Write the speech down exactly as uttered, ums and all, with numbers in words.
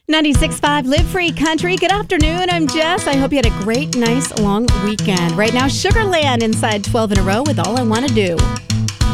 ninety-six point five Live Free Country. Good afternoon. I'm Jess. I hope you had a great, nice, long weekend. Right now, Sugarland inside twelve in a row with All I Want to Do.